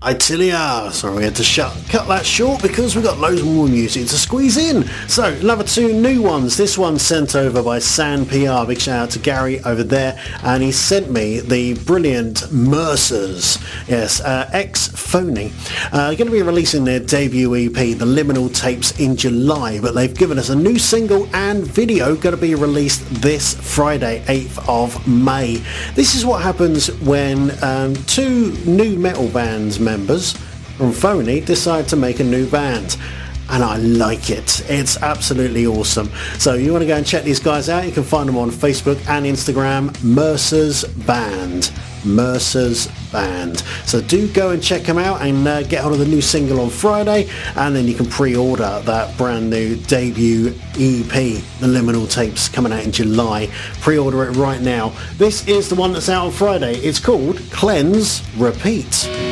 I tell ya. Sorry, we had to cut that short because we've got loads more music to squeeze in. So, another two new ones. This one's sent over by San PR. Big shout out to Gary over there. And he sent me the brilliant Mercers. Yes, ex-Phony. Going to be releasing their debut EP, The Liminal Tapes, in July. But they've given us a new single and video going to be released this Friday, 8th of May. This is what happens when two new metal bands members from Phony decide to make a new band. And I like it. It's absolutely awesome. So you want to go and check these guys out, you can find them on Facebook and Instagram, Mercers Band. Mercers Band. So do go and check them out and get hold of the new single on Friday, and then you can pre-order that brand new debut EP, The Liminal Tapes, coming out in July. Pre-order it right now. This is the one that's out on Friday. It's called Cleanse Repeat.